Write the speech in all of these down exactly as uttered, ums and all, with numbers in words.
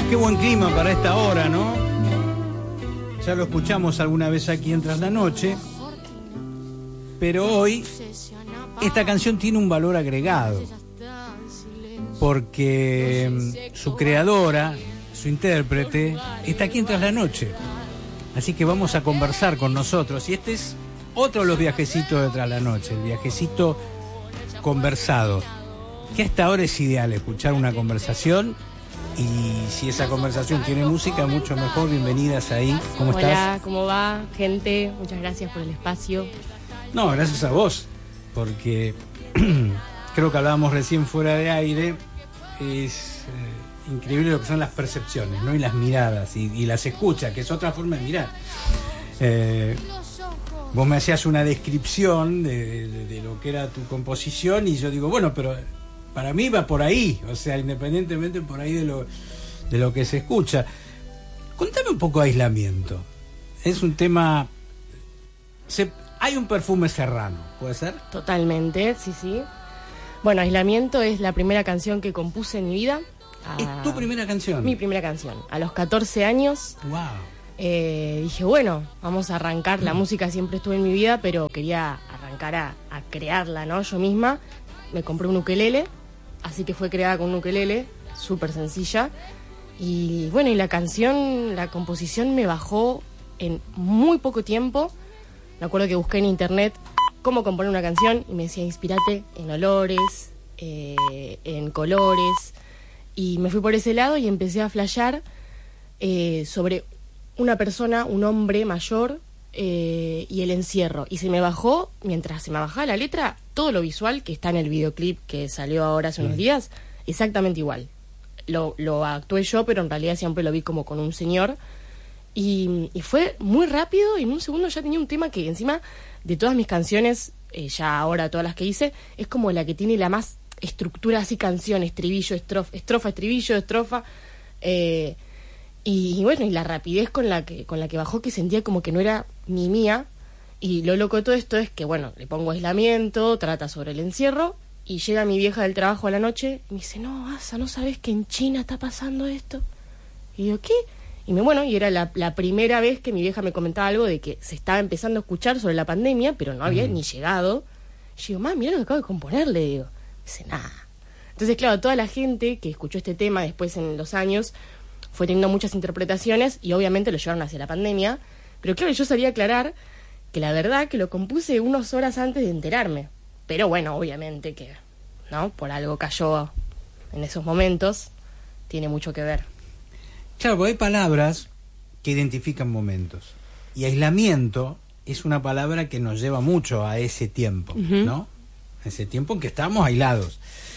Qué buen clima para esta hora, ¿no? Ya lo escuchamos alguna vez aquí en Tras la Noche, pero hoy esta canción tiene un valor agregado, porque su creadora, su intérprete, está aquí en Tras la Noche. Así que vamos a conversar con nosotros. Y este es otro de los viajecitos de Tras la Noche, el viajecito conversado. Que hasta ahora es ideal escuchar una conversación. Y si esa conversación tiene música, mucho mejor. Bienvenidas ahí. ¿Cómo Hola, estás? Hola, ¿cómo va, gente? Muchas gracias por el espacio. No, gracias a vos. Porque creo que hablábamos recién fuera de aire. Es eh, increíble lo que son las percepciones, ¿no? Y las miradas y, y las escuchas, que es otra forma de mirar. Eh, vos me hacías una descripción de, de, de lo que era tu composición y yo digo, bueno, pero para mí va por ahí, o sea, independientemente por ahí de lo, de lo que se escucha. Contame un poco de Aislamiento. Es un tema... Se, hay un perfume serrano, ¿puede ser? Totalmente, sí, sí. Bueno, Aislamiento es la primera canción que compuse en mi vida. ¿Es a... tu primera canción? Mi primera canción. A los catorce años. Wow. Eh, dije, bueno, vamos a arrancar. La música siempre estuvo en mi vida, pero quería arrancar a, a crearla, ¿no? Yo misma. Me compré un ukelele, así que fue creada con un ukelele, súper sencilla. Y bueno, y la canción, la composición me bajó en muy poco tiempo. Me acuerdo que busqué en internet cómo componer una canción y me decía, inspírate en olores, eh, en colores. Y me fui por ese lado y empecé a flashear eh, sobre una persona, un hombre mayor eh, y el encierro. Y se me bajó, mientras se me bajaba la letra, todo lo visual que está en el videoclip que salió ahora hace unos días, exactamente igual. Lo, lo actué yo, pero en realidad siempre lo vi como con un señor. Y, y fue muy rápido y en un segundo ya tenía un tema que encima de todas mis canciones, eh, ya ahora todas las que hice, es como la que tiene la más estructura así, canción, estribillo, estrofa, estrofa estribillo, estrofa. Eh, y, y bueno, y la rapidez con la que con la que bajó, que sentía como que no era ni mía. Y lo loco de todo esto es que, bueno, le pongo Aislamiento, trata sobre el encierro, y llega mi vieja del trabajo a la noche y me dice, no, Asa, ¿no sabes que en China está pasando esto? Y yo, ¿qué? Y me, bueno, y era la, la primera vez que mi vieja me comentaba algo de que se estaba empezando a escuchar sobre la pandemia, pero no había mm. ni llegado. Y yo digo, mamá, mira lo que acabo de componerle, digo. Dice, nada. Entonces, claro, toda la gente que escuchó este tema después en los años fue teniendo muchas interpretaciones y obviamente lo llevaron hacia la pandemia. Pero claro, yo sabía aclarar que la verdad que lo compuse unas horas antes de enterarme. Pero bueno, obviamente que, ¿no? Por algo cayó en esos momentos, tiene mucho que ver. Claro, porque hay palabras que identifican momentos. Y aislamiento es una palabra que nos lleva mucho a ese tiempo, uh-huh. ¿no? Ese tiempo en que estábamos aislados.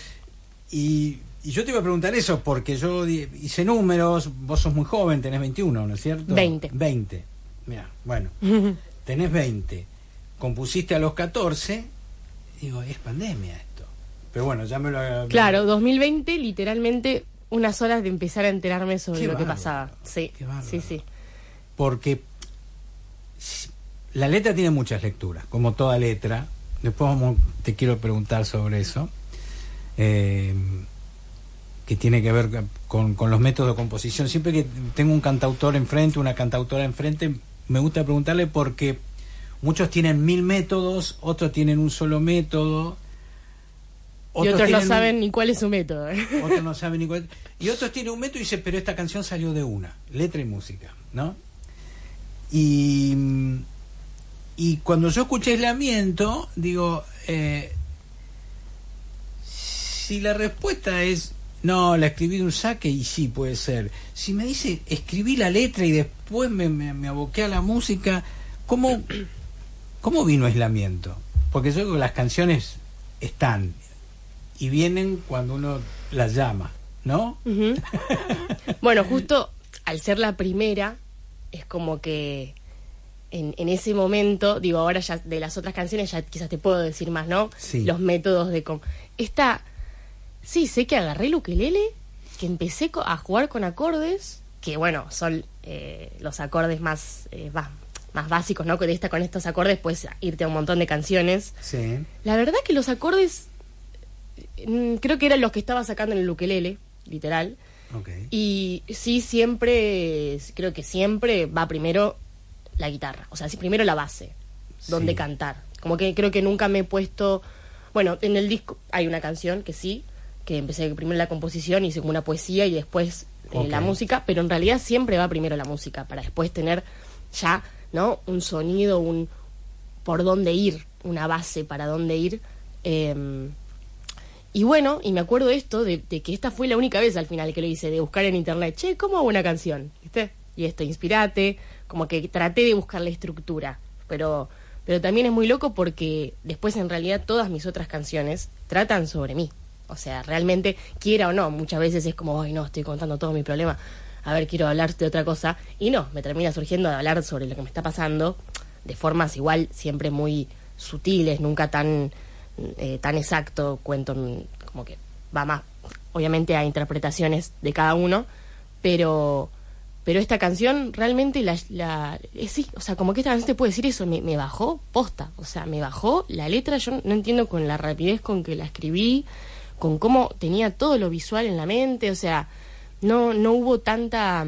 Y, y yo te iba a preguntar eso porque yo hice números, vos sos muy joven, tenés veintiuno, ¿no es cierto? veinte. veinte. Mira, bueno, tenés veinte. Compusiste a los catorce, digo, es pandemia esto. Pero bueno, ya me lo... Claro, dos mil veinte, literalmente... unas horas de empezar a enterarme sobre Qué lo bárbaro. que pasaba. Sí, sí, sí. Porque la letra tiene muchas lecturas, como toda letra. Después vamos, te quiero preguntar sobre eso, eh, que tiene que ver con, con los métodos de composición. Siempre que tengo un cantautor enfrente, una cantautora enfrente, me gusta preguntarle porque muchos tienen mil métodos, otros tienen un solo método. Otros y otros tienen, no saben ni cuál es su método. Otros no saben ni cuál. Y otros tienen un método y dicen, pero esta canción salió de una, letra y música, ¿no? Y, y cuando yo escuché Aislamiento, digo, eh, si la respuesta es, no, la escribí de un saque, y sí, puede ser. Si me dice, escribí la letra y después me, me, me aboqué a la música, ¿cómo, cómo vino Aislamiento? Porque yo creo que las canciones están... y vienen cuando uno las llama, ¿no? Uh-huh. Bueno, justo al ser la primera, es como que en, en ese momento, digo, ahora ya de las otras canciones ya quizás te puedo decir más, ¿no? Sí. Los métodos de... Com- Esta, sí, sé que agarré el ukelele, que empecé co- a jugar con acordes, que bueno, son eh, los acordes más, eh, más, más básicos, ¿no? Que de esta, con estos acordes puedes irte a un montón de canciones. Sí. La verdad que los acordes... creo que eran los que estaba sacando en el ukelele, literal. Okay. Y sí, siempre, creo que siempre va primero la guitarra, o sea, sí, primero la base, donde sí. cantar. Como que creo que nunca me he puesto... Bueno, en el disco hay una canción que sí, que empecé primero la composición, hice como una poesía y después eh, okay. la música, pero en realidad siempre va primero la música, para después tener ya, ¿no? Un sonido, un por dónde ir, una base para dónde ir. Eh, y bueno, y me acuerdo de esto, de, de que esta fue la única vez al final que lo hice, de buscar en internet, che, ¿cómo hago una canción? ¿Viste? Y esto, inspirate, como que traté de buscar la estructura, pero... Pero también es muy loco porque después en realidad todas mis otras canciones tratan sobre mí. O sea, realmente, quiera o no, muchas veces es como, ay no, estoy contando todo mi problema, a ver, quiero hablar de otra cosa. Y no, me termina surgiendo de hablar sobre lo que me está pasando, de formas igual siempre muy sutiles, nunca tan, eh, tan exacto, cuento como que va más, obviamente, a interpretaciones de cada uno, pero... Pero esta canción realmente la, la eh, sí, o sea, como que esta canción te puede decir eso, me, me bajó posta, o sea, me bajó la letra, yo no entiendo con la rapidez con que la escribí, con cómo tenía todo lo visual en la mente, o sea, no no hubo tanta,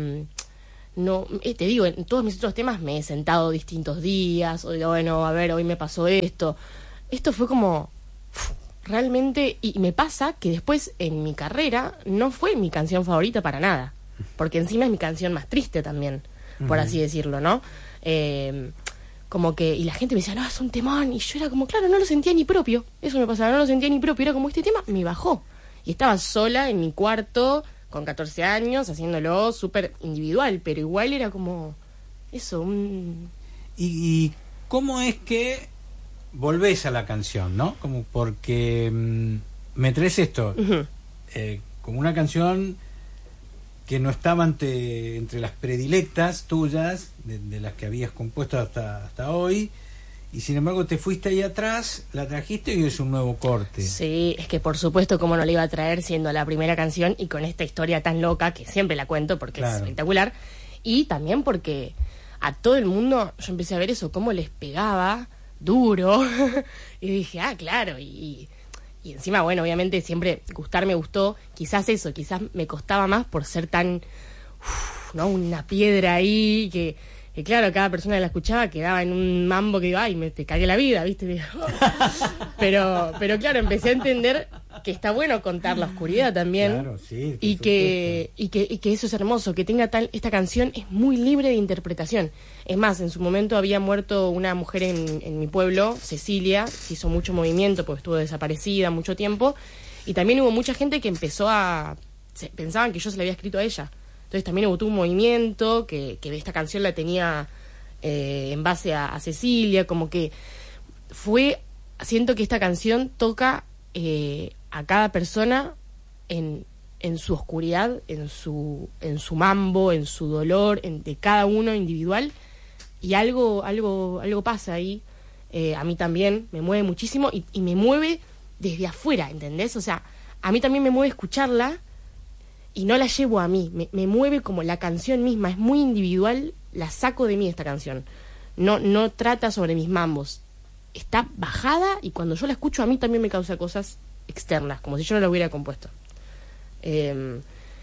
no, eh, te digo, en todos mis otros temas me he sentado distintos días, o digo, bueno, a ver, hoy me pasó esto, esto fue como, uf, realmente, y me pasa que después en mi carrera no fue mi canción favorita para nada. Porque encima es mi canción más triste también, uh-huh. por así decirlo, ¿no? Eh, como que, y la gente me decía, no, es un temón, y yo era como, claro, no lo sentía ni propio, eso me pasaba, no lo sentía ni propio, era como, este tema me bajó, y estaba sola en mi cuarto, con catorce años, haciéndolo súper individual, pero igual era como, eso, un... ¿Y, y cómo es que volvés a la canción, no? Como porque mmm, me traes esto, uh-huh. eh, como una canción... que no estaba ante, entre las predilectas tuyas, de, de las que habías compuesto hasta, hasta hoy, y sin embargo te fuiste ahí atrás, la trajiste y es un nuevo corte. Sí, es que por supuesto cómo no la iba a traer siendo la primera canción y con esta historia tan loca, que siempre la cuento porque claro. es espectacular, y también porque a todo el mundo, yo empecé a ver eso, cómo les pegaba duro, y dije, ah, claro, y... Y encima, bueno, obviamente siempre gustar me gustó, quizás eso, quizás me costaba más por ser tan, uf, ¿no? Una piedra ahí, que, que claro, cada persona que la escuchaba quedaba en un mambo que digo, ay, me te cagué la vida, ¿viste? pero, pero claro, empecé a entender que está bueno contar la oscuridad también, claro, sí, y, que, y, que, y que eso es hermoso, que tenga tal, esta canción es muy libre de interpretación. Es más, en su momento había muerto una mujer en, en mi pueblo, Cecilia, que hizo mucho movimiento porque estuvo desaparecida mucho tiempo, y también hubo mucha gente que empezó a... Se, pensaban que yo se la había escrito a ella. Entonces también hubo un movimiento que, que esta canción la tenía eh, en base a, a Cecilia, como que fue... Siento que esta canción toca eh, a cada persona en, en su oscuridad, en su, en su mambo, en su dolor, en, de cada uno individual, y algo, algo, algo pasa ahí, eh, a mí también me mueve muchísimo y, y me mueve desde afuera, ¿entendés? O sea, a mí también me mueve escucharla y no la llevo a mí, me, me mueve como la canción misma, es muy individual, la saco de mí esta canción, no, no trata sobre mis mambos, está bajada y cuando yo la escucho a mí también me causa cosas externas, como si yo no la hubiera compuesto. Eh,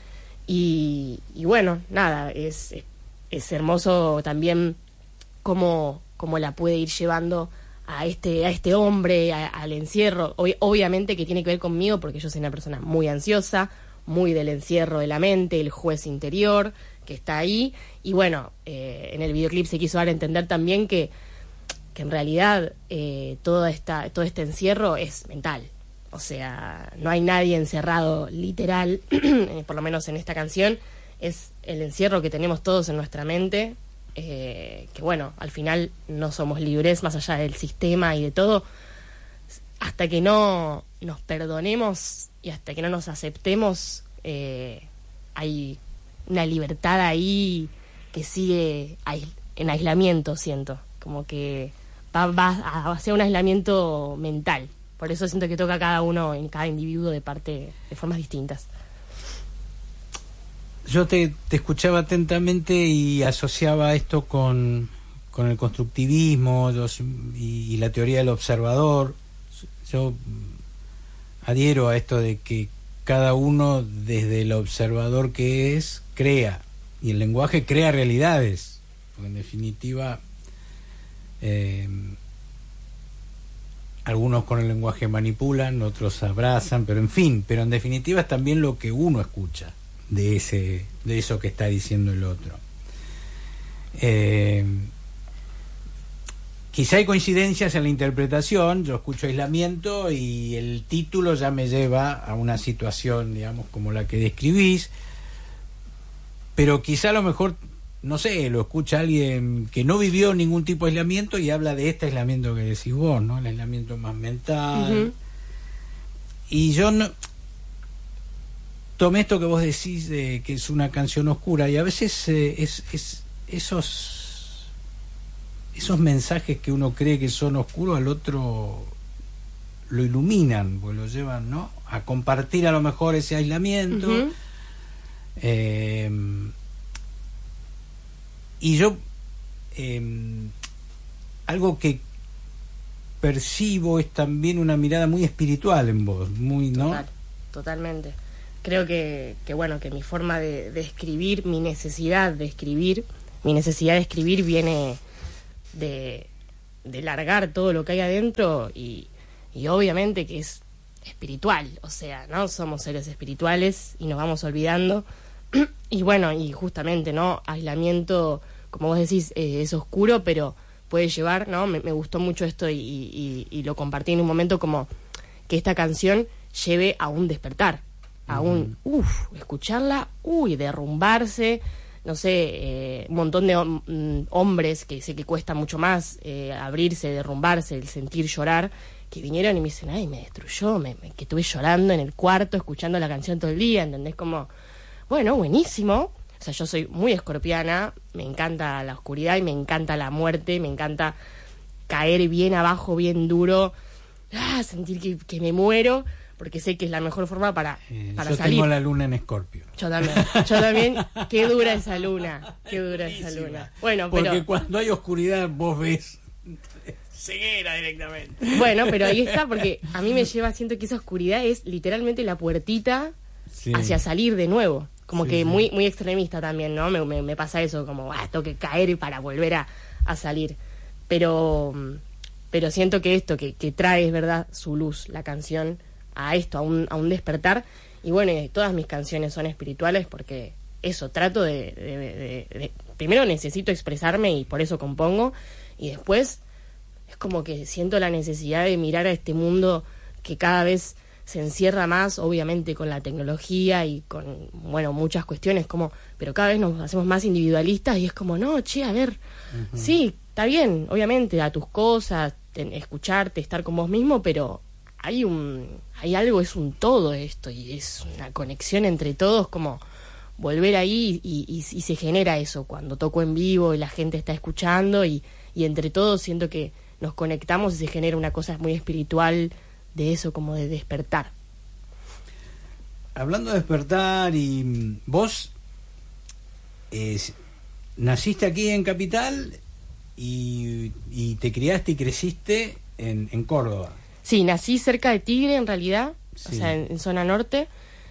y, y bueno, nada, es, es, es hermoso también cómo, cómo la puede ir llevando a este, a este hombre, a, al encierro, Ob- obviamente que tiene que ver conmigo porque yo soy una persona muy ansiosa, muy del encierro de la mente, el juez interior que está ahí, y bueno, eh, en el videoclip se quiso dar a entender también que, que en realidad eh, toda esta, todo este encierro es mental. O sea, no hay nadie encerrado literal, por lo menos en esta canción, es el encierro que tenemos todos en nuestra mente, eh, que bueno, al final no somos libres más allá del sistema y de todo, hasta que no nos perdonemos y hasta que no nos aceptemos, eh, hay una libertad ahí que sigue en aislamiento, siento, como que va, va hacia un aislamiento mental. Por eso siento que toca a cada uno, en cada individuo de parte, de formas distintas. Yo te, te escuchaba atentamente y asociaba esto con, con el constructivismo los, y, y la teoría del observador. Yo adhiero a esto de que cada uno desde el observador que es, crea, y el lenguaje crea realidades, porque en definitiva eh, algunos con el lenguaje manipulan, otros abrazan, pero en fin, pero en definitiva es también lo que uno escucha de ese, de eso que está diciendo el otro. Eh, quizá hay coincidencias en la interpretación. Yo escucho Aislamiento y el título ya me lleva a una situación, digamos, como la que describís, pero quizá a lo mejor, no sé, lo escucha alguien que no vivió ningún tipo de aislamiento y habla de este aislamiento que decís vos, ¿no? El aislamiento más mental. Uh-huh. Y yo no tomé esto que vos decís de que es una canción oscura, y a veces eh, es, es esos esos mensajes que uno cree que son oscuros, al otro lo iluminan, pues lo llevan, ¿no?, a compartir a lo mejor ese aislamiento. Uh-huh. eh, y yo eh, algo que percibo es también una mirada muy espiritual en vos, muy, ¿no? Total, totalmente. Creo que, que bueno, que mi forma de, de escribir, mi necesidad de escribir, mi necesidad de escribir viene de, de largar todo lo que hay adentro, y, y obviamente que es espiritual, o sea, ¿no? Somos seres espirituales y nos vamos olvidando. Y bueno, y justamente, ¿no? Aislamiento, como vos decís, eh, es oscuro, pero puede llevar, ¿no? Me, me gustó mucho esto y, y, y lo compartí en un momento, como que esta canción lleve a un despertar, a un, uff, escucharla, uy, derrumbarse, no sé, eh, un montón de hom- hombres que sé que cuesta mucho más eh, abrirse, derrumbarse, el sentir llorar, que vinieron y me dicen, ay, me destruyó, me, me, que estuve llorando en el cuarto, escuchando la canción todo el día, ¿entendés? Como, bueno, buenísimo. O sea, yo soy muy escorpiana, me encanta la oscuridad y me encanta la muerte, me encanta caer bien abajo, bien duro, ah, sentir que, que me muero, porque sé que es la mejor forma para, eh, para yo salir. Yo tengo la luna en Escorpio. Yo también, yo también. Qué dura esa luna, qué dura esa luna. Bueno, porque pero cuando hay oscuridad vos ves ceguera directamente. Bueno, pero ahí está, porque a mí me lleva, siento que esa oscuridad es literalmente la puertita sí. hacia salir de nuevo. Como sí, que sí. muy muy extremista también, ¿no? Me, me, me pasa eso, como, ah, tengo que caer para volver a, a salir. Pero pero siento que esto, que, que trae, es verdad, su luz, la canción, a esto, a un, a un despertar. Y bueno, todas mis canciones son espirituales porque eso, trato de, de, de, de... Primero necesito expresarme y por eso compongo. Y después es como que siento la necesidad de mirar a este mundo que cada vez se encierra más, obviamente con la tecnología y con, bueno, muchas cuestiones, como, pero cada vez nos hacemos más individualistas y es como, no, che, a ver, uh-huh. sí, está bien, obviamente, a tus cosas, ten, escucharte, estar con vos mismo, pero hay un, hay algo, es un todo esto, y es una conexión entre todos, como volver ahí, y, y, y se genera eso, cuando toco en vivo y la gente está escuchando, y, y entre todos siento que nos conectamos y se genera una cosa muy espiritual, de eso, como de despertar. Hablando de despertar, y vos eh, naciste aquí en Capital y, y te criaste y creciste en, en Córdoba. Sí, nací cerca de Tigre, en realidad, sí. o sea, en, en zona norte.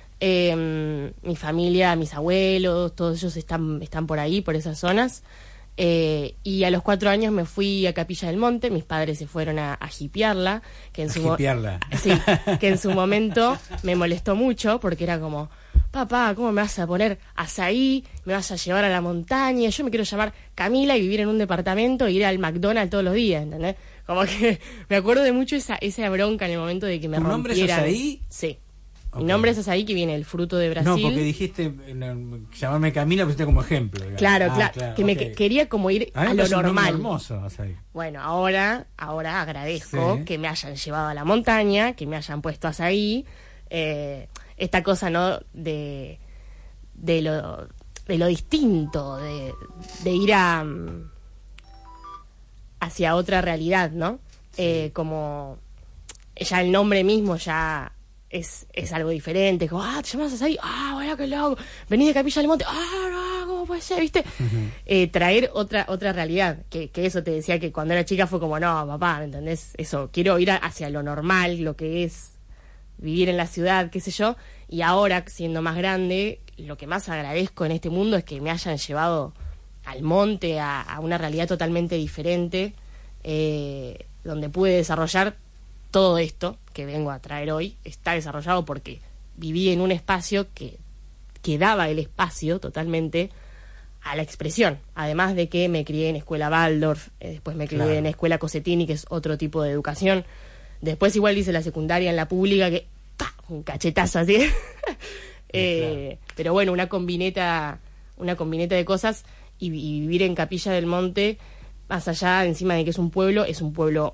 Eh, mi familia, mis abuelos, todos ellos están, están por ahí, por esas zonas. Eh, y a los cuatro años me fui a Capilla del Monte, mis padres se fueron a, a hipearla, que en a su mo- hipearla. Sí, que en su momento me molestó mucho porque era como, papá, ¿cómo me vas a poner azaí? ¿Me vas a llevar a la montaña? Yo me quiero llamar Camila y vivir en un departamento e ir al McDonald's todos los días, ¿entendés? Como que me acuerdo de mucho esa, esa bronca en el momento de que me ¿Tu rompieran. nombre es azaí? Sí. Okay. Mi nombre es azaí, que viene el fruto de Brasil. No, porque dijiste, no, llamarme Camila, pusiste como ejemplo. Digamos. Claro, ah, claro, claro, que okay. me quería como ir a, a lo es un normal. Hermoso, azaí. Bueno, ahora, ahora agradezco sí. que me hayan llevado a la montaña, que me hayan puesto azaí, eh, esta cosa, ¿no? De, de lo, de lo distinto, de, de ir a hacia otra realidad, ¿no? Sí. Eh, como ya el nombre mismo ya es, es algo diferente, como, ah, te llamas Azaí, ah, bueno, qué loco, venís de Capilla del Monte, ah, no, ¿cómo puede ser, viste? Uh-huh. Eh, traer otra otra realidad, que, que eso te decía que cuando era chica fue como, no, papá, ¿me entendés? Eso, quiero ir a, hacia lo normal, lo que es vivir en la ciudad, qué sé yo, Y ahora, siendo más grande, lo que más agradezco en este mundo es que me hayan llevado al monte, a, a una realidad totalmente diferente, eh, donde pude desarrollar todo esto que vengo a traer hoy. Está desarrollado porque viví en un espacio que, que daba el espacio totalmente a la expresión, además de que me crié en escuela Waldorf, eh, después me crié Claro. en escuela Cosettini, que es otro tipo de educación, después igual hice la secundaria en la pública, que ¡pah! Un cachetazo así. eh, Claro. Pero bueno, una combineta, una combineta de cosas, y, y vivir en Capilla del Monte, más allá, encima de que es un pueblo, es un pueblo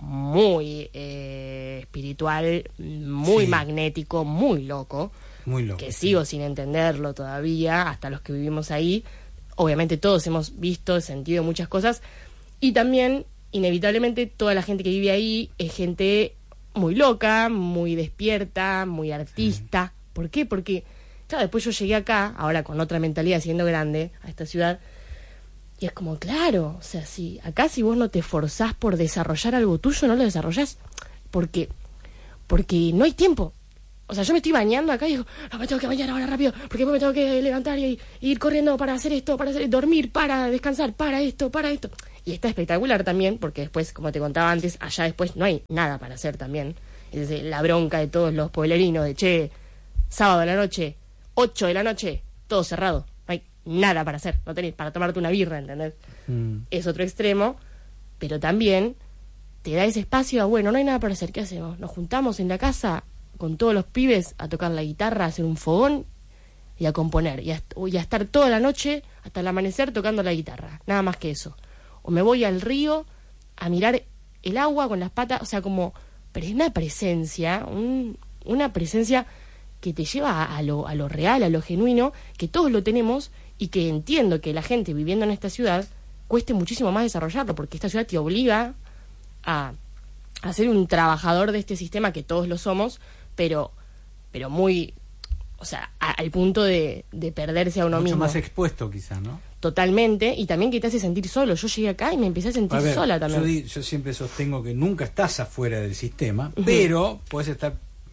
muy eh, espiritual, muy Sí. magnético, muy loco, Muy loco. que sí. sigo sin entenderlo todavía, hasta los que vivimos ahí. Obviamente todos hemos visto, sentido muchas cosas, y también, inevitablemente, toda la gente que vive ahí es gente muy loca, muy despierta, muy artista. Sí. ¿Por qué? Porque, claro, después yo llegué acá, ahora con otra mentalidad, siendo grande, a esta ciudad, y es como, claro, o sea, si acá si vos no te esforzás por desarrollar algo tuyo, no lo desarrollás, porque, porque no hay tiempo. O sea, yo me estoy bañando acá y digo, no, me tengo que bañar ahora rápido, porque me tengo que levantar y, y ir corriendo para hacer esto, para hacer, dormir, para descansar, para esto, para esto. Y está espectacular también, porque después, como te contaba antes, allá después no hay nada para hacer también. Es decir, la bronca de todos los pueblerinos, de che, sábado de la noche, ocho de la noche, todo cerrado. No hay nada para hacer, no tenés para tomarte una birra, ¿entendés? Mm. Es otro extremo, pero también te da ese espacio a, bueno, no hay nada para hacer, ¿qué hacemos? Nos juntamos en la casa con todos los pibes a tocar la guitarra, a hacer un fogón y a componer, y a, y a estar toda la noche hasta el amanecer tocando la guitarra, nada más que eso. O me voy al río a mirar el agua con las patas, o sea, como una presencia, un, una presencia que te lleva a, a, lo, a lo real, a lo genuino, que todos lo tenemos, y que entiendo que la gente viviendo en esta ciudad cueste muchísimo más desarrollarlo, porque esta ciudad te obliga a, a ser un trabajador de este sistema, que todos lo somos, pero pero muy, o sea, a, al punto de, de perderse a uno Mucho mismo. Mucho más expuesto quizás, ¿no? Totalmente, y también que te hace sentir solo. Yo llegué acá y me empecé a sentir a ver, sola también. Yo, di, yo siempre sostengo que nunca estás afuera del sistema, uh-huh. pero puedes estar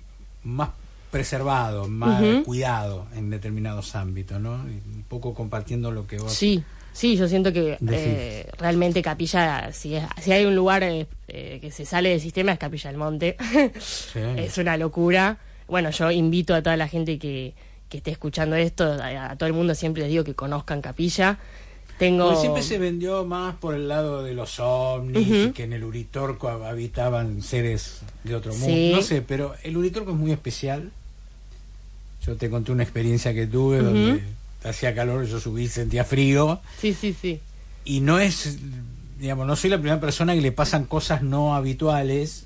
más preservado, más uh-huh. cuidado en determinados ámbitos, ¿no? Y un poco compartiendo lo que vos... Sí, sí, yo siento que eh, realmente Capilla, si, es, si hay un lugar eh, eh, que se sale del sistema, es Capilla del Monte. Sí. Es una locura. Bueno, yo invito a toda la gente que, que esté escuchando esto, a, a todo el mundo siempre les digo que conozcan Capilla. Tengo... Porque siempre se vendió más por el lado de los ovnis, uh-huh. y que en el Uritorco habitaban seres de otro mundo. Sí. No sé, pero el Uritorco es muy especial. Yo te conté una experiencia que tuve uh-huh. donde hacía calor, yo subí, sentía frío. Sí, sí, sí. Y no es, digamos, no soy la primera persona que le pasan cosas no habituales.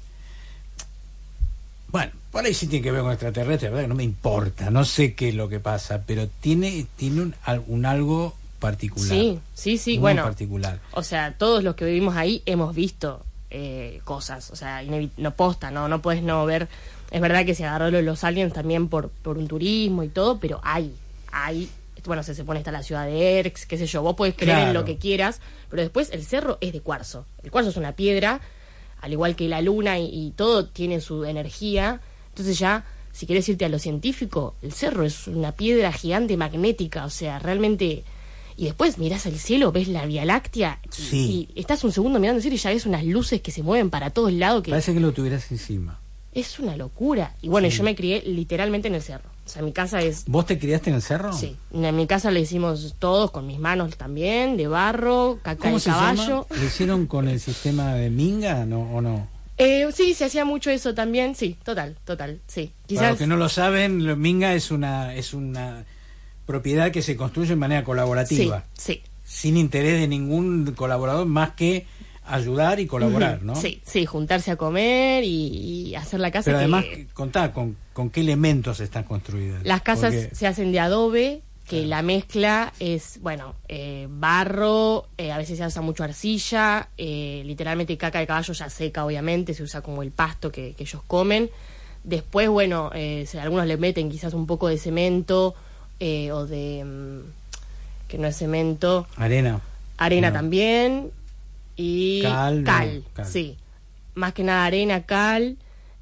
Bueno, por ahí sí tiene que ver con extraterrestres, verdad que no me importa, no sé qué es lo que pasa, pero tiene tiene un, un algo particular. Sí, sí, sí, muy bueno. particular. O sea, todos los que vivimos ahí hemos visto eh, cosas, o sea, inevi- no posta, no no puedes no ver. Es verdad que se agarró lo de los aliens también por por un turismo y todo, pero hay, hay, bueno, se supone está la ciudad de Erx, qué sé yo, vos podés creer claro. en lo que quieras, pero después el cerro es de cuarzo. El cuarzo es una piedra, al igual que la luna, y, y todo tiene su energía. Entonces ya, si querés irte a lo científico, el cerro es una piedra gigante magnética, o sea, realmente... Y después mirás el cielo, ves la Vía Láctea, sí. y, y estás un segundo mirando el cielo y ya ves unas luces que se mueven para todos lados. Que parece que lo tuvieras encima. Es una locura. Y bueno, sí. yo me crié literalmente en el cerro. O sea, mi casa es... ¿Vos te criaste en el cerro? Sí. En mi casa le hicimos todos con mis manos también, de barro, caca de caballo. ¿Lo hicieron con el sistema de Minga no, o no? Eh, sí, se hacía mucho eso también, sí, total, total, sí. Quizás... Para los que no lo saben, lo, Minga es una es una propiedad que se construye de manera colaborativa. Sí, sí. Sin interés de ningún colaborador más que ayudar y colaborar, uh-huh. ¿no? Sí, sí, juntarse a comer y, y hacer la casa. Pero que... además, contá, con, ¿con qué elementos están construidas? Las casas Porque... se hacen de adobe, que claro. la mezcla es, bueno, eh, barro, eh, a veces se usa mucho arcilla, eh, literalmente caca de caballo ya seca, obviamente, se usa como el pasto que, que ellos comen. Después, bueno, eh, se, algunos le meten quizás un poco de cemento eh, o de... Um, que no es cemento. Arena. Arena no. también. Y cal, cal, no, cal, sí. Más que nada arena, cal.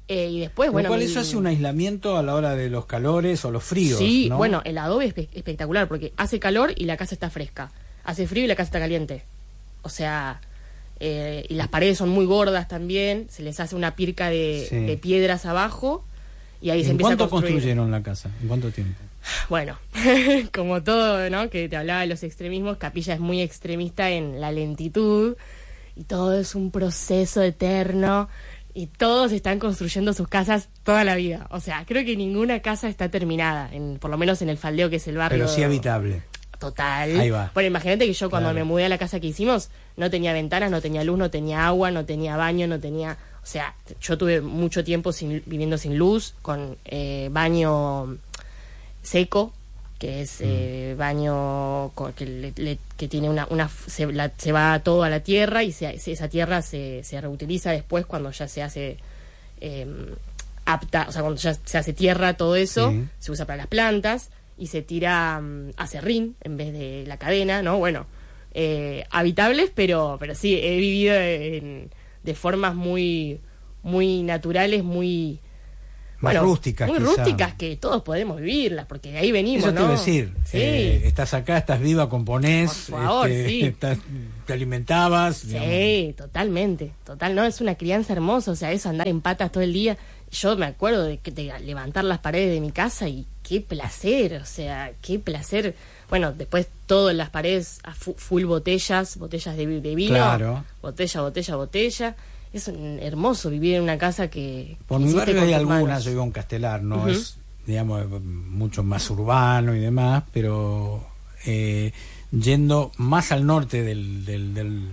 Eh, y después, Lo bueno... cual mi- eso hace un aislamiento a la hora de los calores o los fríos, Sí, ¿no? bueno, el adobe es espe- espectacular porque hace calor y la casa está fresca. Hace frío y la casa está caliente. O sea, eh, y las paredes son muy gordas también. Se les hace una pirca de, Sí. de piedras abajo y ahí se ¿En empieza a cuánto construir. construyeron la casa? ¿En cuánto tiempo? Bueno, como todo, ¿no? Que te hablaba de los extremismos, Capilla es muy extremista en la lentitud y todo es un proceso eterno y todos están construyendo sus casas toda la vida. O sea, creo que ninguna casa está terminada, en, por lo menos en el Faldeo, que es el barrio. Pero sí habitable. Total. Ahí va. Bueno, imagínate que yo cuando Claro. me mudé a la casa que hicimos, no tenía ventanas, no tenía luz, no tenía agua, no tenía baño, no tenía... O sea, yo tuve mucho tiempo sin, viviendo sin luz, con eh, baño seco, que es eh, baño con- que, le- le- que tiene una... una se, la- se va todo a la tierra y se, se- esa tierra se, se reutiliza después cuando ya se hace... eh, apta, o sea, cuando ya se hace tierra, todo eso, Sí. se usa para las plantas y se tira um, a serrín en vez de la cadena, ¿no? Bueno, eh, habitables, pero pero sí, he vivido en- de formas muy muy naturales, muy... Más rústicas, Muy quizá. rústicas que todos podemos vivirlas, porque de ahí venimos, Eso te ¿no? iba a decir. Sí. Eh, estás acá, estás viva, componés. Por favor, este, sí. estás- te alimentabas. digamos. Sí, totalmente, total, no, es una crianza hermosa, o sea, eso, andar en patas todo el día. Yo me acuerdo de, que- de levantar las paredes de mi casa y qué placer, o sea, qué placer. Bueno, después todo en las paredes, a fu- full botellas, botellas de, vi- de vino, Claro. botella, botella, botella. Es un- hermoso vivir en una casa que... Por que mi hiciste barrio con hay tus algunas, manos. yo vivo en Castelar, no Ujú. es, digamos, mucho más urbano y demás, pero eh, yendo más al norte del, del, del,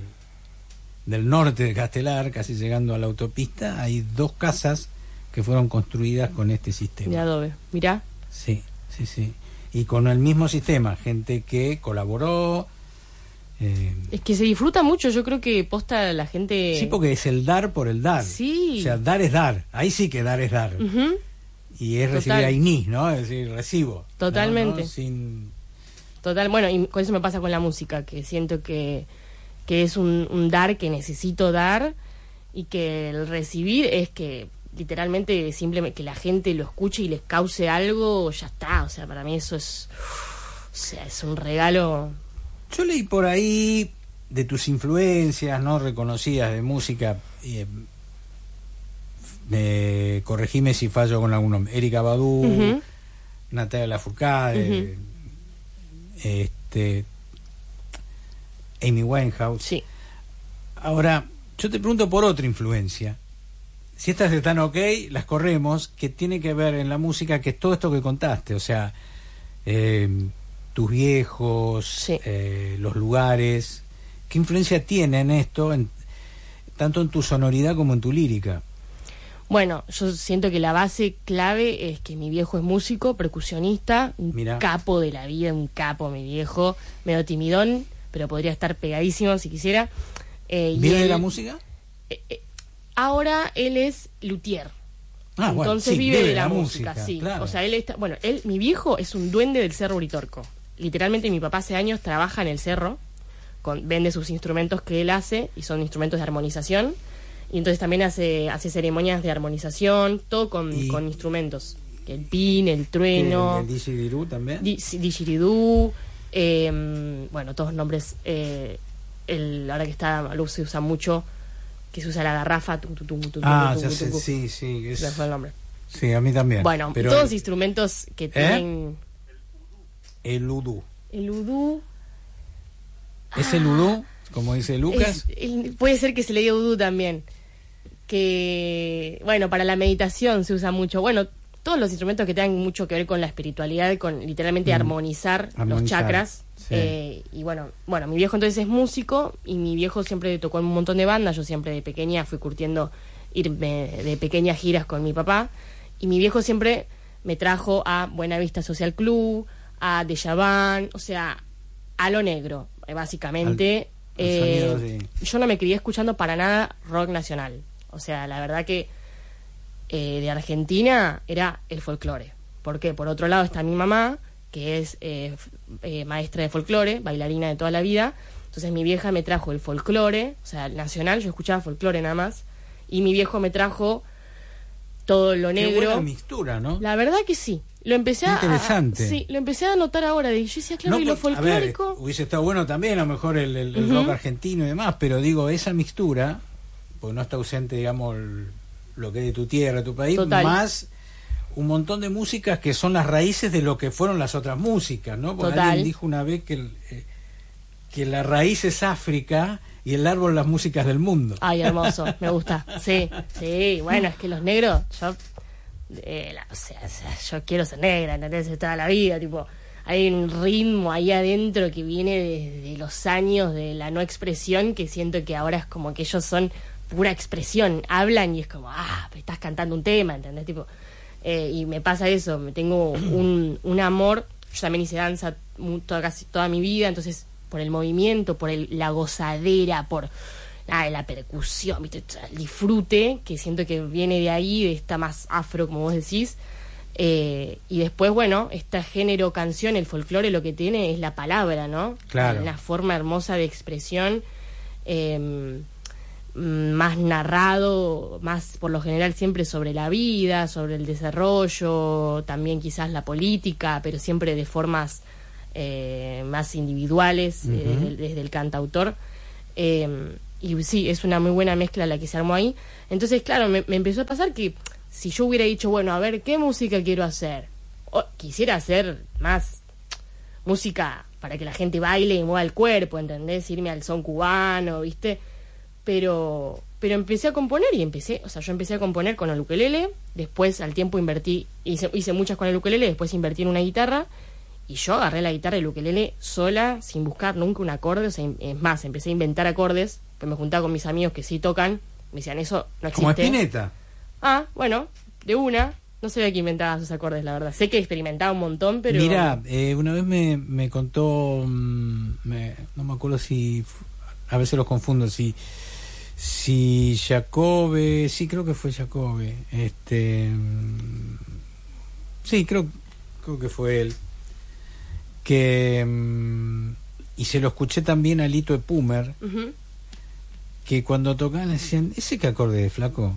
del norte de Castelar, casi llegando a la autopista, hay dos casas que fueron construidas con este sistema. De adobe, mirá. Sí, sí, sí. Y con el mismo sistema, gente que colaboró. eh, Es que se disfruta mucho, yo creo que posta la gente... sí, porque es el dar por el dar. Sí. O sea, dar es dar. Ahí sí que dar es dar. Ujú. Y es Total. recibir ahí ni, ¿no? Es decir, recibo. Totalmente. ¿no? ¿No? Sin... Total, bueno, y con eso me pasa con la música, que siento que, que es un, un dar que necesito dar y que el recibir es que literalmente simplemente que la gente lo escuche y les cause algo, ya está, o sea, para mí eso es, o sea, es un regalo. Yo leí por ahí de tus influencias, ¿no? Reconocidas de música. Eh, eh, corregime si fallo con algún nombre. Erykah Badu, Ujú. Natalia Lafourcade, este, Amy Winehouse. Sí. Ahora, yo te pregunto por otra influencia. Si estas están ok, las corremos, que tiene que ver en la música, que es todo esto que contaste, o sea, eh, tus viejos, Sí. eh, los lugares, ¿qué influencia tienen esto, en, tanto en tu sonoridad como en tu lírica? Bueno, yo siento que la base clave es que mi viejo es músico, percusionista, un Mirá. capo de la vida, un capo mi viejo, medio timidón, pero podría estar pegadísimo si quisiera. Eh, y ¿Vive de él- la música? eh, eh, ahora él es luthier. Ah, bueno, Entonces sí, vive de la, música, sí. claro. O sea, él está, bueno, él, mi viejo es un duende del Cerro Uritorco. Literalmente mi papá hace años trabaja en el cerro, con, vende sus instrumentos que él hace y son instrumentos de armonización. Y entonces también hace, hace ceremonias de armonización, todo con, Y- con instrumentos. El pin, el trueno, ¿El didgeridoo también? di- didgeridoo, eh, bueno, todos nombres. Eh, el, ahora que está, lo se usa mucho, que se usa la garrafa. Tum, tum, tum, tum, Ah, tum, ya tum, sé, tum. sí, sí. es- Se me fue el nombre. Sí, a mí también. Bueno, pero todos el, instrumentos que tienen el udú. el udú. ¿Es el udú, como dice Lucas? Es- el- puede ser que se le diga udú también. Que, bueno, para la meditación se usa mucho. Bueno, todos los instrumentos que tengan mucho que ver con la espiritualidad, con literalmente Mm. armonizar, los Armonizar, chakras. sí. Eh, y bueno, bueno, mi viejo entonces es músico y mi viejo siempre tocó en un montón de bandas. Yo siempre de pequeña fui curtiendo irme de pequeñas giras con mi papá. Y mi viejo siempre me trajo a Buenavista Social Club, a Dejavan, o sea, a lo negro, eh, básicamente. Al- al Eh, sonido, sí. yo no me crié escuchando para nada rock nacional. O sea, la verdad que eh, de Argentina era el folclore. ¿Por qué? Por otro lado está mi mamá, que es eh, f- eh, maestra de folclore, bailarina de toda la vida. Entonces mi vieja me trajo el folclore, o sea, el nacional, yo escuchaba folclore nada más. Y mi viejo me trajo todo lo Qué negro. buena mixtura, ¿no? La verdad que sí. Lo empecé a, interesante. a- sí, lo empecé a notar ahora. Y yo decía, claro, No, y lo por- a ver, folclórico. hubiese estado bueno también, a lo mejor el, el- el Ujú. rock argentino y demás, pero digo, esa mixtura, porque no está ausente, digamos, el- lo que es de tu tierra, tu país, Total. más un montón de músicas que son las raíces de lo que fueron las otras músicas, ¿no? Porque Total. alguien dijo una vez que, el, eh, que la raíz es África y el árbol las músicas del mundo. Ay, hermoso, me gusta. Sí, sí, bueno, es que los negros, yo, eh, la- o sea, o sea, yo quiero ser negra, ¿entendés? Toda la vida, tipo, hay un ritmo ahí adentro que viene desde los años de la no expresión, que siento que ahora es como que ellos son pura expresión, hablan y es como, ah, pero estás cantando un tema, ¿entendés? Tipo, eh, y me pasa eso, me tengo un, un amor, yo también hice danza mu- toda, casi toda mi vida, entonces por el movimiento, por el, la gozadera, por ah, la percusión, ¿viste? El disfrute, que siento que viene de ahí, de esta más afro, como vos decís. Eh, y después, bueno, este género canción, el folclore, lo que tiene es la palabra, ¿no? Claro. Una forma hermosa de expresión, eh, más narrado, más por lo general siempre sobre la vida, sobre el desarrollo, también quizás la política, pero siempre de formas eh, más individuales, Uh-huh. eh, desde, desde el cantautor. Eh, y sí, es una muy buena mezcla la que se armó ahí. Entonces, claro, me, me empezó a pasar que si yo hubiera dicho, bueno, a ver, ¿qué música quiero hacer? O, quisiera hacer más música para que la gente baile y mueva el cuerpo, ¿entendés? Irme al son cubano, ¿viste? Pero pero empecé a componer y empecé, o sea, yo empecé a componer con el ukelele, después al tiempo invertí, hice, hice muchas con el ukelele, después invertí en una guitarra y yo agarré la guitarra y el ukelele sola, sin buscar nunca un acorde, o sea, es más, empecé a inventar acordes, pues me juntaba con mis amigos que sí tocan, me decían, eso no existe. Como Spinetta. Ah, bueno, de una, no sabía que inventaba sus acordes, la verdad. Sé que experimentaba un montón, pero... Mira, eh, una vez me, me contó, mm, me- no me acuerdo si, a veces los confundo, si si Jacobe, sí creo que fue Jacobe, este, mm, sí creo, creo que fue él, que, mm, y se lo escuché también a Lito Epumer, Ujú. que cuando tocaban decían, ¿ese qué acorde es, flaco?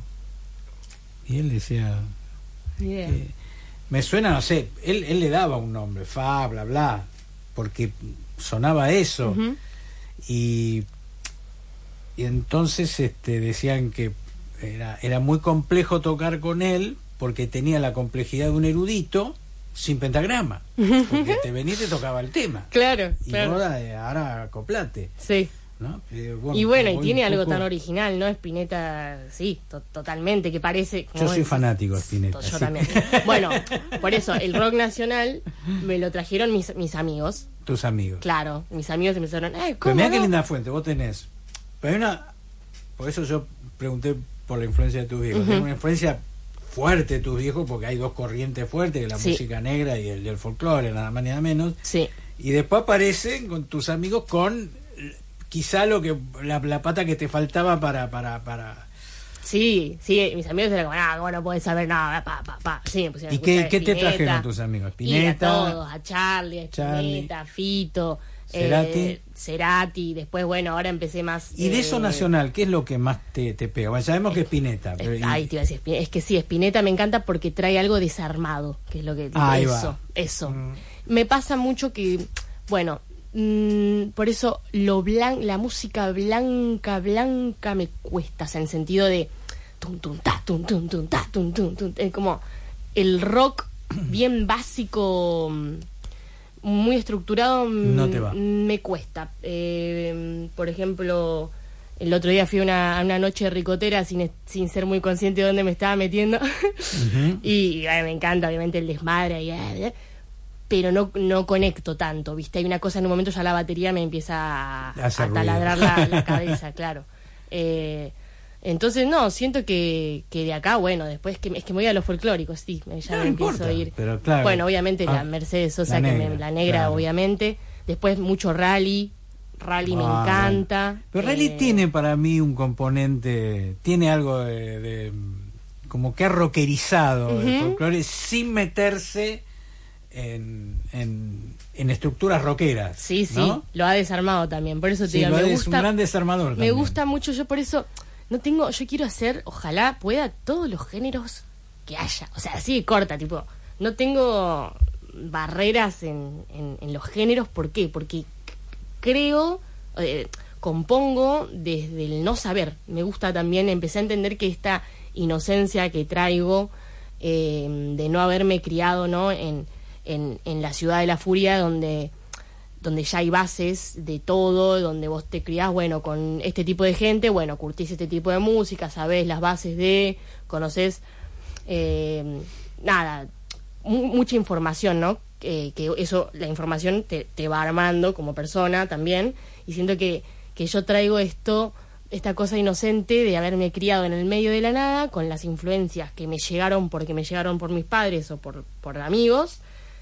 Y él decía... Ni idea. Eh, me suena, no sé, él, él le daba un nombre, fa, bla, bla, porque sonaba eso. Ujú. y, y entonces este, decían que era, era muy complejo tocar con él porque tenía la complejidad de un erudito sin pentagrama, porque te venía y te tocaba el tema. Claro, Y claro. ahora, eh, ahora acoplate, Sí. ¿no? Eh, Y bueno, y voy tiene un algo poco- tan original, ¿no? Spinetta, sí, to- totalmente, que parece... como Yo vos soy decís, fanático de Spinetta. Yo sí. también. Bueno, por eso, el rock nacional me lo trajeron mis, mis amigos. Tus amigos. Claro, mis amigos empezaron, eh, Pero ¿cómo mirá qué no? linda fuente vos tenés. Pero hay una, por eso yo pregunté por la influencia de tus viejos. Ujú. Tiene una influencia fuerte de tus viejos porque hay dos corrientes fuertes, que es la Sí. música negra y el, y el folclore, nada más ni nada menos. Sí, Y después aparecen con tus amigos con eh, quizá lo que la, la pata que te faltaba para para para sí, sí, mis amigos eran como, ah, bueno, no puedes saber nada, pa, pa, pa. Sí, me pusieron ¿Y a qué, escuchar qué te Spinetta. trajeron tus amigos? Y a Spinetta, todos, a Charlie, a Charlie. Spinetta, a Fito, Cerati. eh, Cerati, después, bueno, ahora empecé más... y de eso eh, nacional, ¿qué es lo que más te, te pega? Bueno, sabemos que es Spinetta, pero Eh, y- Ay, te iba a decir, Spinetta. Es que sí, Spinetta me encanta porque trae algo desarmado, que es lo que... Ahí eso, va. eso. Mm. Me pasa mucho que, bueno, mm, por eso lo blan la música blanca, blanca me cuesta, o sea, en sentido de... Tum, tum, ta, tum, tum, tum, ta, tum, tum, tum, es como el rock bien básico, mm, muy estructurado, mm, No te va. me cuesta. Eh, por ejemplo, el otro día fui a una, a una noche ricotera sin, sin ser muy consciente de dónde me estaba metiendo. Ujú. y, y, bueno, me encanta, obviamente, el desmadre. Y, eh, pero no, no conecto tanto, ¿viste? Hay una cosa, en un momento ya la batería me empieza a, Hace a ruido. taladrar la, la cabeza, claro. Eh, entonces, no, siento que, que de acá, bueno, después que es que me voy a los folclóricos, sí, me- ya No me importa, empiezo a ir. pero claro. Bueno, obviamente Ah, la Mercedes Sosa, la que negra, me, la negra, claro. obviamente. Después mucho rally, rally me Ah, encanta. bueno. Pero Rally Eh, tiene para mí un componente, tiene algo de, de- como que ha rockerizado el Ujú. folclore sin meterse en, en, en estructuras rockeras. Sí, sí, ¿no? lo ha desarmado también, por eso te Sí, digo, lo me es gusta, un gran desarmador me también. gusta mucho, yo por eso no tengo, yo quiero hacer, ojalá pueda todos los géneros que haya. O sea, así de corta, tipo, no tengo barreras en, en, en los géneros. ¿Por qué? Porque creo, eh, compongo desde el no saber. Me gusta también, empecé a entender que esta inocencia que traigo eh, de no haberme criado, ¿no? en, en, en la ciudad de la furia, donde, donde ya hay bases de todo, donde vos te criás, bueno, con este tipo de gente, bueno, curtís este tipo de música, sabés las bases de, conocés, eh, nada, mu- mucha información, ¿no? Eh, que eso, la información te, te va armando como persona también, y siento que, que yo traigo esto, esta cosa inocente de haberme criado en el medio de la nada, con las influencias que me llegaron porque me llegaron por mis padres o por, por amigos,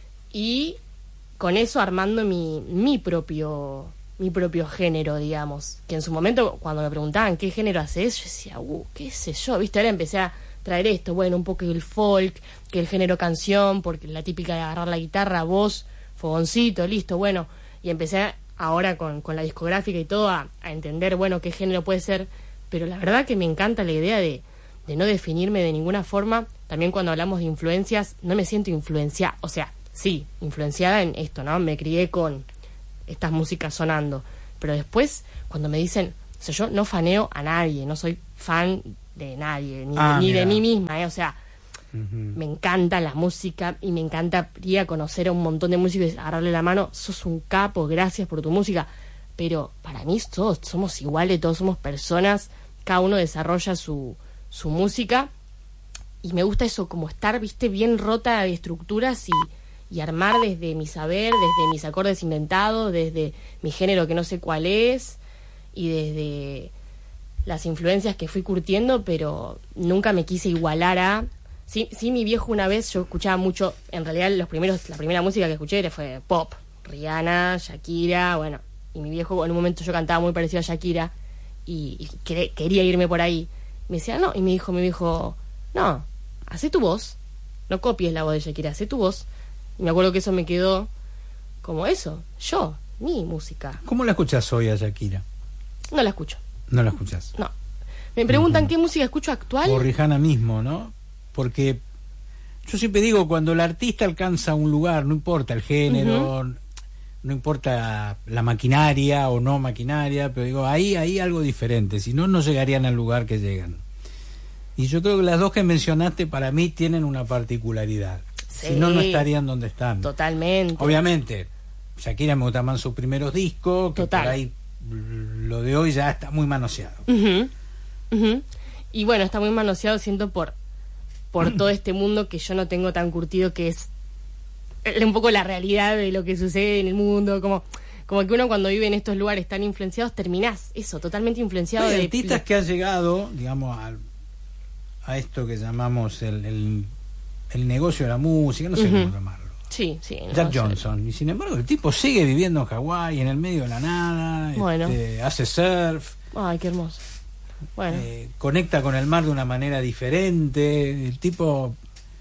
y con eso armando mi, mi propio mi propio género, digamos, que en su momento cuando me preguntaban qué género haces, yo decía, uh, qué sé yo, viste, ahora empecé a traer esto, bueno, un poco el folk, que el género canción, porque la típica de agarrar la guitarra, voz, fogoncito, listo, bueno, y empecé a, ahora con, con la discográfica y todo a, a entender, bueno, qué género puede ser, pero la verdad que me encanta la idea de, de no definirme de ninguna forma. También cuando hablamos de influencias, no me siento influenciada, o sea, sí, influenciada en esto, ¿no? Me crié con estas músicas sonando, pero después, cuando me dicen, o sea, yo no faneo a nadie, no soy fan de nadie, ni, ah, ni mira. de mí misma, ¿eh? O sea, Uh-huh. me encanta la música y me encantaría conocer a un montón de músicos y agarrarle la mano, sos un capo, gracias por tu música, pero para mí todos somos iguales, todos somos personas, cada uno desarrolla su, su música, y me gusta eso, como estar, viste, bien rota de estructuras y, y armar desde mi saber, desde mis acordes inventados, desde mi género que no sé cuál es, y desde las influencias que fui curtiendo, pero nunca me quise igualar a... Sí, sí, mi viejo una vez, yo escuchaba mucho, en realidad los primeros, la primera música que escuché fue pop, Rihanna, Shakira, bueno, y mi viejo en un momento yo cantaba muy parecido a Shakira y, y quer- quería irme por ahí. Me decía, no, y me dijo, me dijo, no, hacé tu voz, no copies la voz de Shakira, hacé tu voz. Y me acuerdo que eso me quedó como eso, yo, mi música. ¿Cómo la escuchás hoy a Shakira? No la escucho, No la escuchás. no. Me preguntan Ujú. qué música escucho actual. O Rihanna mismo, ¿no? Porque yo siempre digo, cuando el artista alcanza un lugar, no importa el género, uh-huh. no importa la maquinaria o no maquinaria, pero digo, ahí hay algo diferente, si no, no llegarían al lugar que llegan. Y yo creo que las dos que mencionaste para mí tienen una particularidad. Sí, si no, no estarían donde están. Totalmente. Obviamente, Shakira me gustan más sus primeros discos, que Total. por ahí lo de hoy ya está muy manoseado. Uh-huh. Uh-huh. Y bueno, está muy manoseado, siento, por por todo este mundo que yo no tengo tan curtido, que es un poco la realidad de lo que sucede en el mundo, como como que uno cuando vive en estos lugares tan influenciados terminás eso, totalmente influenciado. Hay de artistas de... que han llegado, digamos, a, a esto que llamamos el, el, el negocio de la música, no sé uh-huh. cómo llamarlo. Sí, sí. Jack no, Johnson. Sí. Y sin embargo el tipo sigue viviendo en Hawái, en el medio de la nada, bueno. este, hace surf. Ay, qué hermoso. Bueno. Eh, conecta con el mar de una manera diferente, el tipo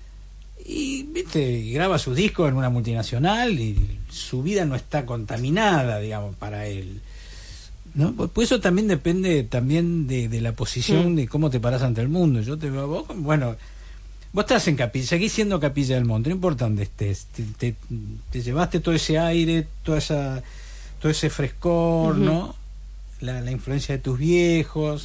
y viste y graba sus discos en una multinacional y su vida no está contaminada, digamos, para él, ¿no? Pues, pues eso también depende también de, de la posición, mm. de cómo te paras ante el mundo. Yo te veo a vos, bueno, vos estás en Capilla, seguís siendo Capilla del Monte, no importa dónde estés, te, te, te llevaste todo ese aire, toda esa, todo ese frescor, uh-huh. ¿no? La, la influencia de tus viejos.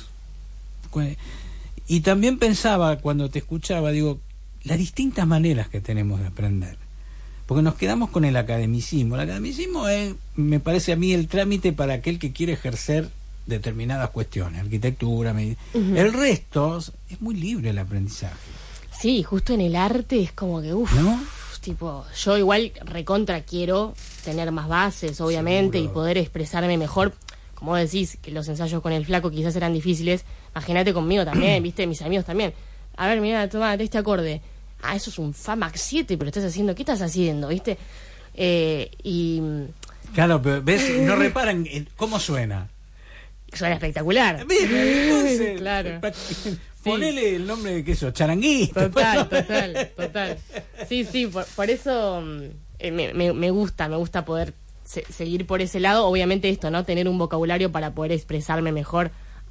Y también pensaba cuando te escuchaba, digo, las distintas maneras que tenemos de aprender, porque nos quedamos con el academicismo. El academicismo es, me parece a mí, el trámite para aquel que quiere ejercer determinadas cuestiones, arquitectura, med- uh-huh. el resto es muy libre el aprendizaje. Sí, justo en el arte es como que uff, ¿no? Tipo, yo igual recontra quiero tener más bases, obviamente, seguro. Y poder expresarme mejor. Como decís, que los ensayos con el flaco quizás eran difíciles, imagínate conmigo también, viste, mis amigos también. A ver, mira, toma este acorde. Ah, eso es un Fa Max siete, pero estás haciendo, ¿qué estás haciendo, viste? Eh, y... Claro, pero ves, no reparan en cómo suena. Suena espectacular. Entonces, claro. Ponele sí. el nombre de qué eso, charanguista. Total, total, total. Sí, sí, por, por eso eh, me, me, me gusta, me gusta poder se, seguir por ese lado. Obviamente esto, ¿no? Tener un vocabulario para poder expresarme mejor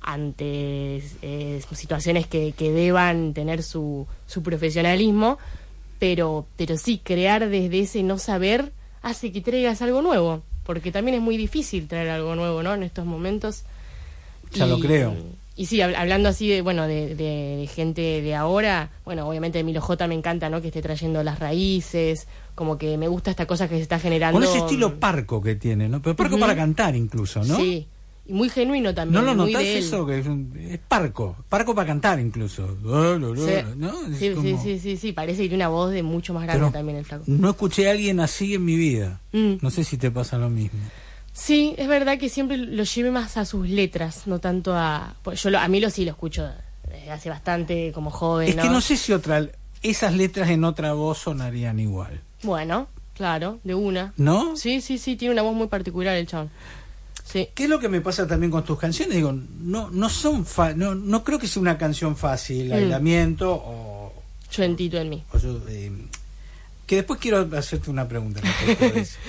ante eh, situaciones que, que deban tener su, su profesionalismo, pero, pero sí, crear desde ese no saber hace que traigas algo nuevo, porque también es muy difícil traer algo nuevo, ¿no? En estos momentos. Ya y, lo creo. Y sí, hablando así de, bueno, de, de, de gente de ahora, bueno, obviamente Emilio J me encanta, ¿no? Que esté trayendo las raíces, como que me gusta esta cosa que se está generando. Con ese estilo parco que tiene, ¿no? Pero parco uh-huh. para cantar incluso, ¿no? Sí. Y muy genuino también. ¿No lo muy notás de eso? Que es, un, es parco, parco para cantar incluso. Sí, ¿no? Es sí, como... sí, sí, sí, sí, parece que tiene una voz de mucho más grande. Pero también el flaco. No escuché a alguien así en mi vida. Mm. No sé si te pasa lo mismo. Sí, es verdad que siempre lo llevé más a sus letras, no tanto a... Pues yo lo, a mí lo sí lo escucho desde hace bastante como joven, Es ¿no? que no sé si otra esas letras en otra voz sonarían igual. Bueno, claro, de una. ¿No? Sí, sí, sí, tiene una voz muy particular el chabón. Sí. ¿Qué es lo que me pasa también con tus canciones? Digo, no no son fa no no creo que sea una canción fácil, mm. Aislamiento o Yo en ti, tú en mí. O yo, eh, que después quiero hacerte una pregunta respecto de eso.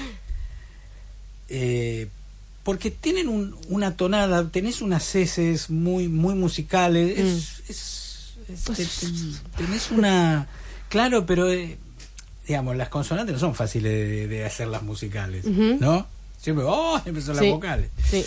Eh, porque tienen un, una tonada, tenés unas heces muy muy musicales, es, mm. es, es, es te, tenés una claro, pero eh, digamos las consonantes no son fáciles de, de hacerlas musicales, uh-huh. ¿no? Siempre, oh, empezó sí, las vocales. Sí.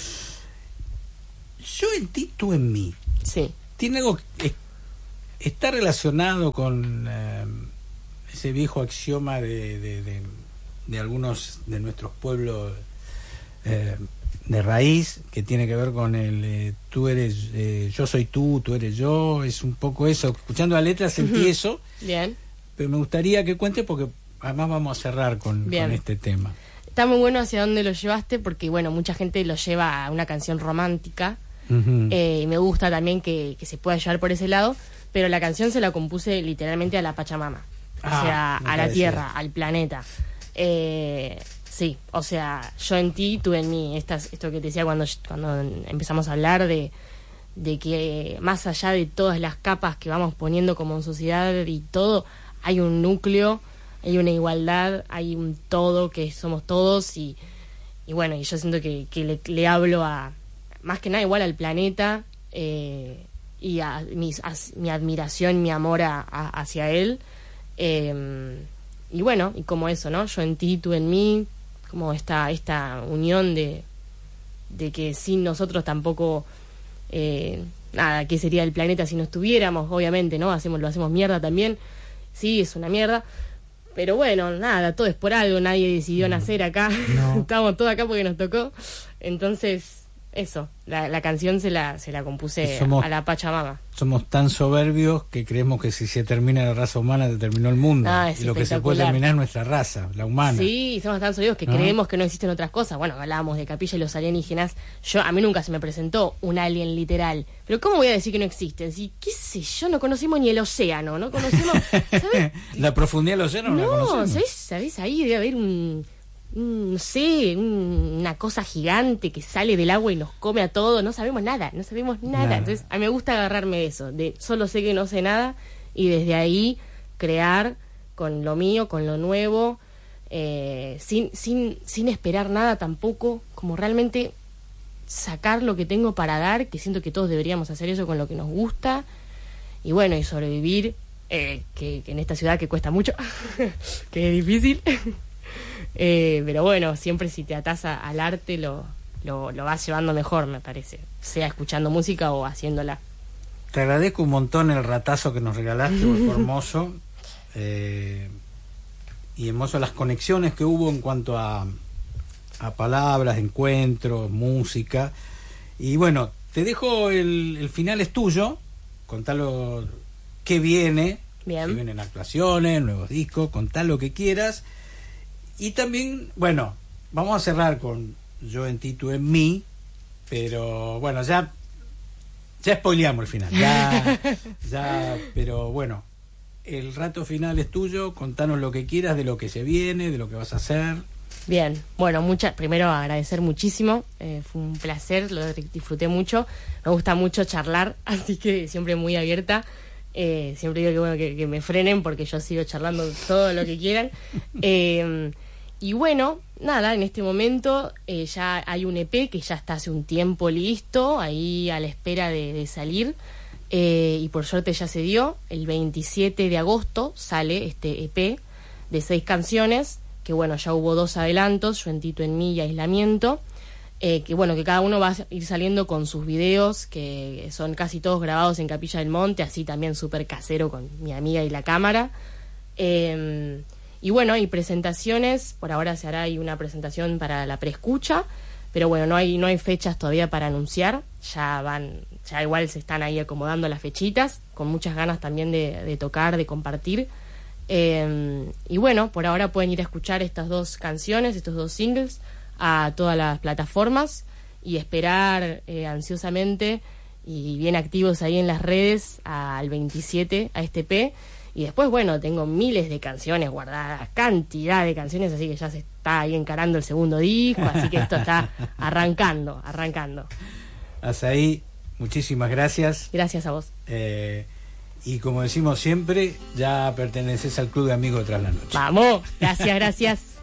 Yo en ti, tú en mí. Sí. Tiene algo que está relacionado con eh, ese viejo axioma de, de, de, de algunos de nuestros pueblos eh, de raíz, que tiene que ver con el eh, tú eres, eh, yo soy tú, tú eres yo, es un poco eso. Escuchando la letra sentí uh-huh. eso. Bien. Pero me gustaría que cuentes porque además vamos a cerrar con, con este tema. Está muy bueno hacia dónde lo llevaste, porque bueno, mucha gente lo lleva a una canción romántica, uh-huh. eh, y me gusta también que, que se pueda llevar por ese lado, pero la canción se la compuse literalmente a la Pachamama, ah, o sea, a la tierra, decir. Al planeta. Eh, sí, o sea, yo en ti, tú en mí. Estas, esto que te decía cuando, cuando empezamos a hablar de, de que más allá de todas las capas que vamos poniendo como sociedad y todo, hay un núcleo, hay una igualdad, hay un todo que somos todos y, y bueno, y yo siento que, que le, le hablo a, más que nada igual al planeta, eh, y a, mis, a mi admiración, mi amor a, a, hacia él, eh, y bueno, y como eso, ¿no? Yo en ti, tú en mí, como esta, esta unión de, de que sin nosotros tampoco, eh, nada, ¿qué sería el planeta si no estuviéramos? Obviamente, ¿no? Hacemos, lo hacemos mierda también, sí, es una mierda. Pero bueno, nada, todo es por algo, nadie decidió no. nacer acá, no. Estamos todos acá porque nos tocó. Entonces, eso, la, la canción se la se la compuse somos, a la Pachamama. Somos tan soberbios que creemos que si se termina la raza humana, se terminó el mundo. Ah, y lo que se puede terminar es nuestra raza, la humana. Sí, somos tan soberbios que ¿no? creemos que no existen otras cosas. Bueno, hablábamos de Capilla y los alienígenas. Yo A mí nunca se me presentó un alien literal. Pero ¿cómo voy a decir que no existen? Si, qué sé yo, no conocemos ni el océano, no conocemos... ¿sabes? La profundidad del océano no, no la conocemos. No, ¿sabes? ¿sabes? Ahí debe haber un... no sé, una cosa gigante que sale del agua y nos come a todos. No sabemos nada, no sabemos nada. nada. Entonces a mí me gusta agarrarme de eso, de solo sé que no sé nada, y desde ahí crear con lo mío, con lo nuevo, eh, sin, sin, sin esperar nada tampoco, como realmente sacar lo que tengo para dar, que siento que todos deberíamos hacer eso con lo que nos gusta, y bueno, y sobrevivir, eh, que, que en esta ciudad que cuesta mucho, que es difícil. Eh, pero bueno, siempre si te atás a, al arte lo, lo, lo vas llevando mejor, me parece, sea escuchando música o haciéndola. Te agradezco un montón el ratazo que nos regalaste, fue hermoso, eh, y hermoso las conexiones que hubo en cuanto a, a palabras, encuentros, música. Y bueno, te dejo el, el final es tuyo, contalo qué viene. Bien. Si vienen actuaciones, nuevos discos, contá lo que quieras. Y también, bueno, vamos a cerrar con Yo en ti, tú en mí, pero bueno, ya ya spoileamos el final, ya, ya, pero bueno, el rato final es tuyo, contanos lo que quieras de lo que se viene, de lo que vas a hacer. Bien, bueno, mucha, primero agradecer muchísimo, eh, fue un placer, lo disfruté mucho, me gusta mucho charlar, así que siempre muy abierta. Eh, siempre digo que bueno que, que me frenen porque yo sigo charlando todo lo que quieran. eh, y bueno, nada, en este momento eh, ya hay un E P que ya está hace un tiempo listo, ahí a la espera de, de salir, eh, y por suerte ya se dio. El veintisiete de agosto sale este E P de seis canciones, que bueno, ya hubo dos adelantos, Yo en Tito en mí y Aislamiento, eh, que bueno, que cada uno va a ir saliendo con sus videos, que son casi todos grabados en Capilla del Monte, así también súper casero con mi amiga y la cámara. Eh, y bueno, y presentaciones, por ahora se hará ahí una presentación para la preescucha, pero bueno, no hay, no hay fechas todavía para anunciar, ya van, ya igual se están ahí acomodando las fechitas, con muchas ganas también de, de tocar, de compartir. Eh, y bueno, por ahora pueden ir a escuchar estas dos canciones, estos dos singles, a todas las plataformas y esperar eh, ansiosamente y bien activos ahí en las redes al veintisiete a este E P. Y después, bueno, tengo miles de canciones guardadas, cantidad de canciones, así que ya se está ahí encarando el segundo disco, así que esto está arrancando, arrancando. Azaí, muchísimas gracias. Gracias a vos. Eh, y como decimos siempre, ya perteneces al Club de Amigos Tras la Noche. Vamos, gracias, gracias.